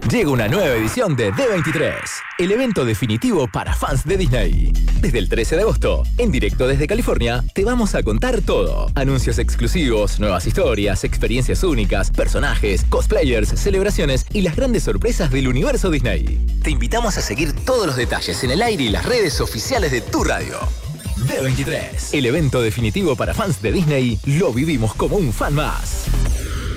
Llega una nueva edición de D23, el evento definitivo para fans de Disney. Desde el 13 de agosto, en directo desde California, te vamos a contar todo. Anuncios exclusivos, nuevas historias, experiencias únicas, personajes, cosplayers, celebraciones y las grandes sorpresas del universo Disney. Te invitamos a seguir todos los detalles en el aire y las redes oficiales de tu radio. D23, el evento definitivo para fans de Disney, lo vivimos como un fan más.